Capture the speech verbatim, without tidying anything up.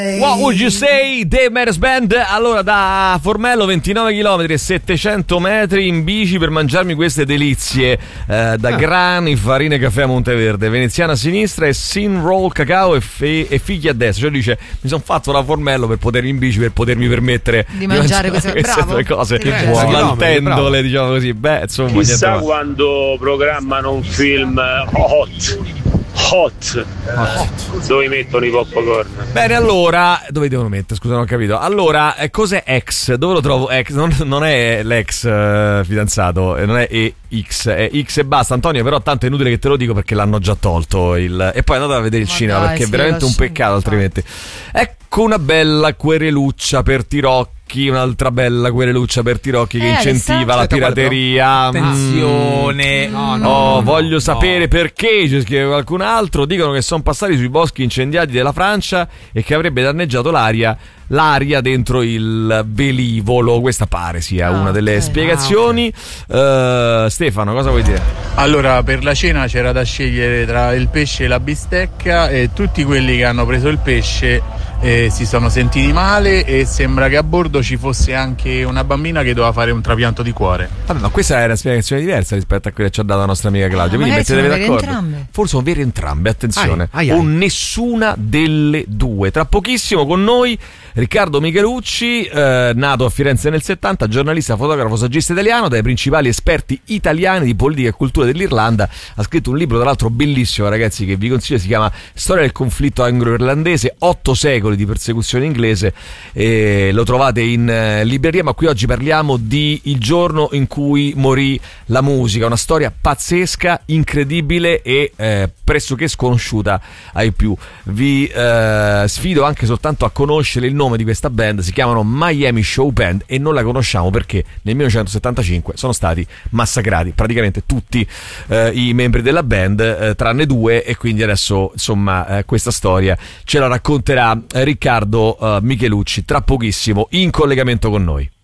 What would you say, Dave Matthews Band? Allora, da Formello ventinove chilometri e settecento metri in bici per mangiarmi queste delizie eh, da ah. grani, farina e caffè a Monteverde, veneziana a sinistra e sin roll cacao e, fe- e figli a destra. Cioè dice, mi sono fatto la Formello per potermi in bici, per potermi permettere di, di mangiare, mangiare queste, queste tre cose, smantendole, diciamo così. Beh, insomma, chissà quando programmano un film hot Hot, Hot. Dove mettono i popcorn? Bene, allora dove devono mettere? Scusa, non ho capito. Allora, eh, cos'è ex? Dove lo trovo? Ex non, non è l'ex uh, fidanzato, non è E X, è X e basta. Antonio, però tanto è inutile che te lo dico perché l'hanno già tolto il... e poi andate a vedere il Ma cinema dai, perché sì, è veramente un peccato altrimenti. Ecco una bella quereluccia per Tirocchi. Un'altra bella quereluccia per Tirocchi che eh, incentiva la pirateria. Attenzione. Mm. No, no, oh, no, voglio no. sapere perché, ci scrive qualcun altro. Dicono che sono passati sui boschi incendiati della Francia e che avrebbe danneggiato l'aria l'aria dentro il velivolo. Questa pare sia ah, una delle okay. spiegazioni. ah, okay. uh, Stefano, cosa vuoi dire? Allora, per la cena c'era da scegliere tra il pesce e la bistecca e tutti quelli che hanno preso il pesce eh, si sono sentiti male e sembra che a bordo ci fosse anche una bambina che doveva fare un trapianto di cuore. Vabbè, ma questa è una spiegazione diversa rispetto a quella che ci ha dato la nostra amica Claudia, ah, quindi mettetevi d'accordo. Entrambe. Forse sono vere entrambe, attenzione, ai, ai, ai. o nessuna delle due. Tra pochissimo con noi Riccardo Michelucci, eh, nato a Firenze nel settanta, giornalista, fotografo, saggista italiano, dai principali esperti italiani di politica e cultura dell'Irlanda. Ha scritto un libro, tra l'altro bellissimo, ragazzi, che vi consiglio, si chiama Storia del conflitto anglo-irlandese, otto secoli di persecuzione inglese, e lo trovate in eh, libreria. Ma qui oggi parliamo di il giorno in cui morì la musica, una storia pazzesca, incredibile e eh, pressoché sconosciuta ai più. Vi eh, sfido anche soltanto a conoscere il nome di questa band. Si chiamano Miami Show Band e non la conosciamo perché nel millenovecentosettantacinque sono stati massacrati praticamente tutti eh, i membri della band, eh, tranne due, e quindi adesso insomma eh, questa storia ce la racconterà eh, Riccardo eh, Michelucci tra pochissimo in collegamento con noi.